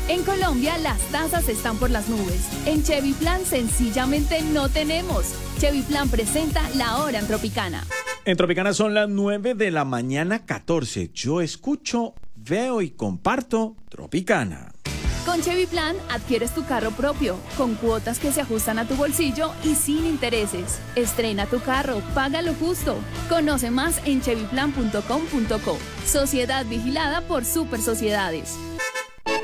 En Colombia las tasas están por las nubes. En Chevy Plan sencillamente no tenemos. Chevy Plan presenta La Hora en Tropicana. En Tropicana son las 9 de la mañana 14. Yo escucho, veo y comparto Tropicana. Con Chevy Plan adquieres tu carro propio, con cuotas que se ajustan a tu bolsillo y sin intereses. Estrena tu carro, paga lo justo. Conoce más en chevyplan.com.co. Sociedad vigilada por Super Sociedades.